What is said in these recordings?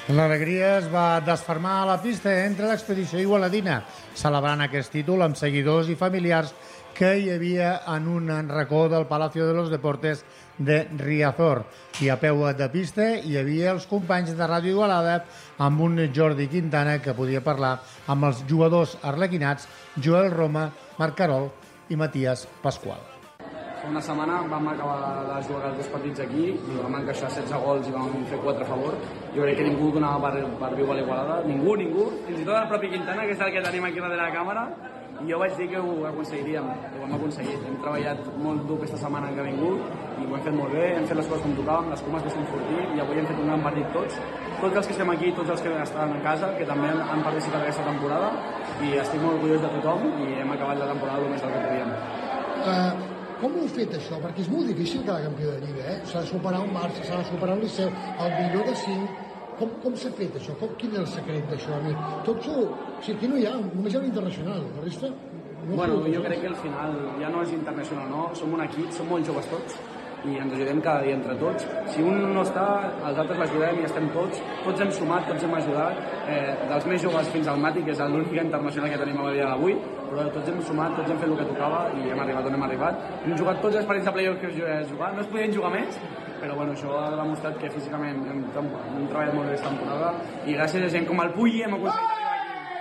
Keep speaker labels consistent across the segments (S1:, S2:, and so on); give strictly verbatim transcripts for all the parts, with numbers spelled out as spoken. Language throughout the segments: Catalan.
S1: L'alegria es va desfermar a la pista entre l'expedició igualadina, celebrant aquest títol amb seguidors i familiars que hi havia en un racó del Palacio de los Deportes de Riazor. I a peu de pista hi havia els companys de Ràdio Igualada amb un Jordi Quintana que podia parlar amb els jugadors arlequinats Joel Roma, Marc Carol i Matías Pascual.
S2: Fa una setmana vam acabar de jugar els dos partits aquí i vam encaixar setze gols i vam fer quatre a favor. Jo crec que ningú donava per, per viu a l'Igualada, ningú, ningú, fins i tot el propi Quintana, que és el que tenim aquí darrere la càmera, i jo vaig dir que ho aconseguiríem, i ho hem aconseguit. Hem treballat molt dur aquesta setmana que ha vingut i ho hem fet molt bé, hem fet les coses com tocàvem, les comes que estem sortint, i avui hem fet un gran partit tots. Tots els que estem aquí, tots els que estan a casa, que també han participat aquesta temporada, i estic molt orgullós de tothom i hem acabat la temporada el més del que podíem.
S3: Uh... Com ho heu fet, això? Perquè és molt difícil quedar campió de Lliga, eh? S'ha de superar un Barça, s'ha de superar un Liceu, el millor de cinc. Com, com s'ha fet, això? Com, quin és el secret d'això, amic? Tot sou... O sigui, aquí no hi ha, només hi ha l'internacional. La resta... No
S2: bueno, jo crec que al final ja no és internacional, no? Som un equip, som molt joves tots, i ens ajudem cada dia entre tots. Si un no està, els altres l'ajudem i estem tots. Tots hem sumat, tots hem ajudat. Eh, dels més joves fins al Mati, que és l'únic internacional que tenim a dia d'avui, però tots hem sumat, tots hem fet el que tocava i hem arribat on hem arribat. Hem jugat tots els partits de playoff que es jugar, no es podien jugar més, però bueno, això ha demostrat que físicament hem, hem treballat molt bé aquesta temporada i gràcies a gent com el Puyi hem aconseguit arribar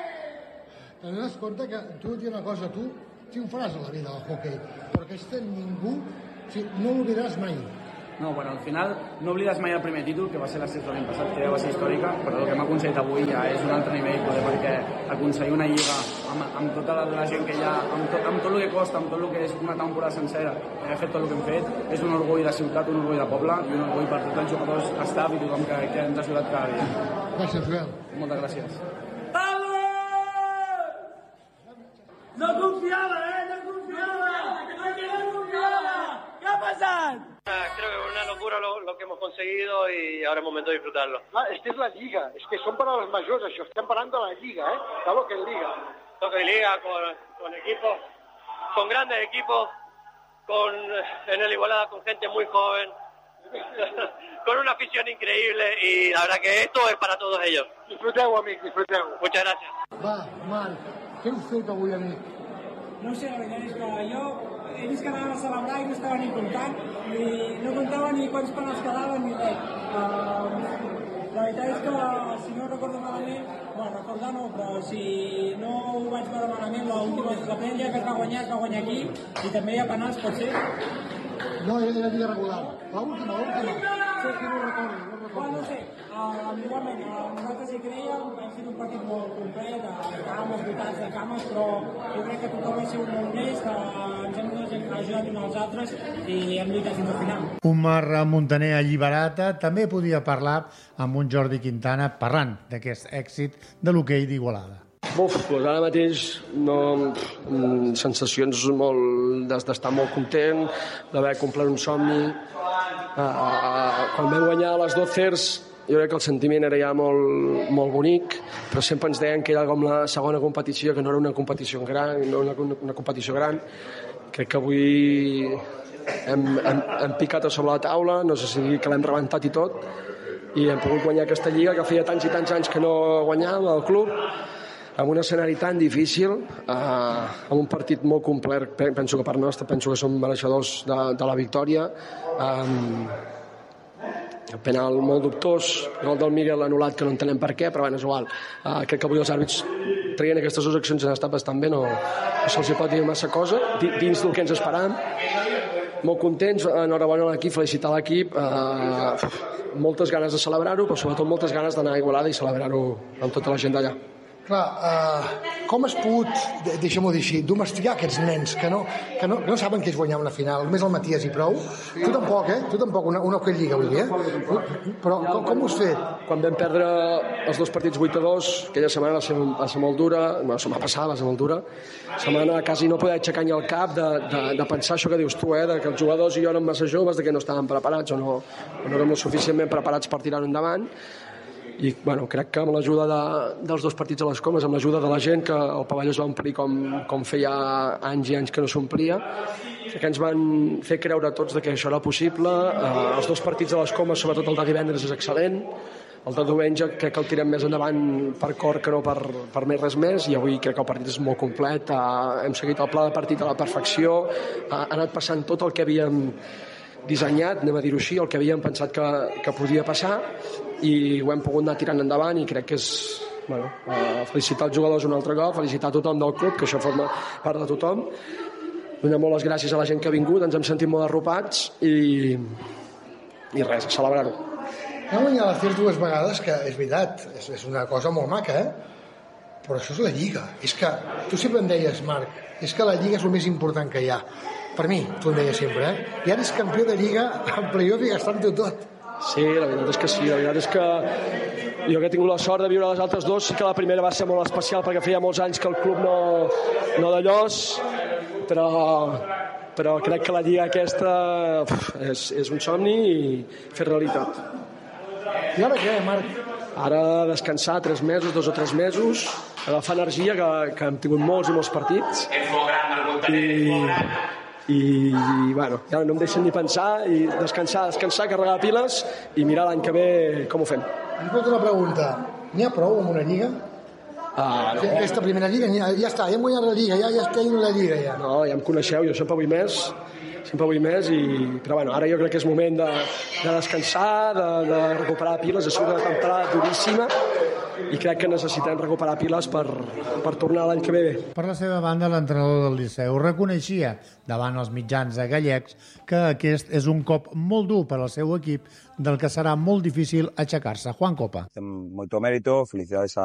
S2: aquí.
S3: T'adones compte que tu et dius una cosa, tu triomfaràs a la vida del hoquei, però aquesta ningú, o sigui, no l'oblidaràs mai.
S2: No, bueno, al final no oblides mai el primer títol, que va ser la sexta l'any passat, que ja va ser històrica, però el que hem aconseguit avui ja és un altre nivell, poder, perquè aconseguir una lliga amb, amb tota la, la gent que hi ha, amb tot, amb tot el que costa, amb tot el que és una temporada sencera, que hem fet tot el que hem fet, és un orgull de ciutat, un orgull de poble i un orgull per tots els jugadors, staff i tothom que, que ens ha ajudat cada dia.
S3: Gràcies, Joel.
S2: Moltes gràcies.
S4: No confiaba, ¿eh? No confiaba. No confiaba. ¿Qué ha pasado?
S5: Creo que es una locura lo, lo que hemos conseguido y ahora es momento de disfrutarlo.
S6: Ah, esta es la Liga, es que son para los mayores, això estem parlant de la Liga, ¿eh? De lo que es Liga.
S5: Lo que es Liga, con, con equipos, con grandes equipos, con, en el Igualada con gente muy joven, con una afición increíble y la verdad que esto es para todos ellos.
S6: Disfruteu, amic, disfruteu.
S5: Muchas gracias.
S3: Va, Marc, què heu fet avui, amic?
S7: No sé, la veritat és que jo he vist que anaven a celebrar i no estava ni comptant, i no comptava ni quants penals quedaven ni res. Uh, la veritat és que, si no recordo malament, bueno, recordar no, però si no ho vaig veure malament, l'última, la primera lliga que es va guanyar, es va guanyar aquí, i també hi ha penals, pot ser?
S3: No, era lliga regular. L'última, l'última. Sí, que no ho recordo, no ho recordo.
S7: Bueno, no sé, uh, igualment, uh, nosaltres hi creiem, hem fet un partit molt complet, de cames, votats de cames, però jo crec que tothom va ser un molt honest, uh, ens hem ajudat uns als altres i hem lluitat fins al final.
S1: Un Marc Montaner alliberat també podia parlar amb un Jordi Quintana parlant d'aquest èxit de l'hoquei d'Igualada.
S8: Uf, doncs ara mateix no, sensacions molt d'estar molt content, d'haver complert un somni. Uh, uh, quan vam guanyar les Dodgers, jo crec que el sentiment era ja molt, molt bonic, però sempre ens deien que era com la segona competició, que no era una competició gran, no una, una competició gran. Crec que avui hem, hem, hem picat a sobre la taula, no sé si que l'hem rebentat i tot, i hem pogut guanyar aquesta lliga que feia tants i tants anys que no guanyàvem al club, amb un escenari tan difícil, eh, amb un partit molt complet. Penso que per nostre, penso que som mereixedors de, de la victòria. Um, penal molt dubtós, gol del Miguel anul·lat que no entenem per què, però bueno, és igual. Uh, crec que avui els àrbits traient aquestes dues accions han estat bastant bé, no, no se'ls pot dir massa cosa, dins del que ens esperàvem. Molt contents, enhorabona a l'equip, felicitar l'equip, uh, moltes ganes de celebrar-ho, però sobretot moltes ganes d'anar a Igualada i celebrar-ho amb tota la gent d'allà.
S3: Clar, uh, com has pogut, deixa'm-ho dir així, domesticar aquests nens que no, que, no, que no saben què és guanyar una final, només el Matías i prou? Tu tampoc, eh? Tu tampoc, una, una hoquei lliga, vull dir, eh? Però com, com ho has fet?
S8: Quan vam perdre els dos partits vuit a dos, aquella setmana va ser, va ser molt dura, la setmana passada va ser molt dura, setmana quasi no podia aixecar ni el cap de, de, de pensar això que dius tu, eh? De que els jugadors i jo érem massa joves, de que no estàvem preparats o no, o no érem suficientment preparats per tirar-ho endavant. I bueno, crec que amb l'ajuda de, dels dos partits a les Comes, amb l'ajuda de la gent, que el pavelló es va omplir com, com feia anys i anys que no s'omplia, que ens van fer creure a tots que això era possible. Eh, els dos partits a les Comes, sobretot el de divendres, és excel·lent. el de diumenge crec que el tirem més endavant per cor que no per, per més res més, i avui crec que el partit és molt complet, uh, hem seguit el pla de partit a la perfecció, uh, ha anat passant tot el que havíem dissenyat, anem a dir-ho així, el que havíem pensat que, que podia passar, i ho hem pogut anar tirant endavant, i crec que és, bueno, uh, felicitar els jugadors un altre cop, felicitar a tothom del club, que això forma part de tothom, donar molt les gràcies a la gent que ha vingut, ens hem sentit molt arropats, i, i res, a celebrar-ho.
S3: Ha guanyat la Cers dues vegades, que és veritat, és, és una cosa molt maca, eh? Però això és la Lliga. És que, tu sempre em deies, Marc, és que la Lliga és el més important que hi ha. Per mi, tu em deies sempre, eh? I ara és campió de Lliga, en playoff i gastant-ho tot.
S8: Sí, la veritat és que sí, la veritat és que jo que he tingut la sort de viure les altres dos, sí que la primera va ser molt especial perquè feia molts anys que el club no, no d'allòs, però, però crec que la lliga aquesta uf, és, és un somni i fer realitat.
S3: I ara què, Marc?
S8: Ara descansar tres mesos, dos o tres mesos, agafar energia, que, que hem tingut molts i molts partits, i, i, i bueno, ja no em deixen ni pensar, i descansar, descansar, carregar piles i mirar l'any que ve com ho fem.
S3: Em pot una pregunta, n'hi ha prou amb una lliga?
S8: Ah, no.
S3: Aquesta primera lliga, ja, ja està, ja hem guanyat la lliga, ja, ja estem en la lliga ja.
S8: No, ja em coneixeu, jo sempre vull més, sempre vull més, i... però bueno, ara jo crec que és moment de, de descansar, de, de recuperar piles, ha sigut una temporada duríssima, i crec que necessitem recuperar piles per, per tornar l'any que ve bé.
S1: Per la seva banda, l'entrenador del Liceu reconeixia davant els mitjans gallecs que aquest és un cop molt dur per al seu equip, del que serà molt difícil aixecar-se. Juan Copa.
S9: Mucho mérito, felicidades a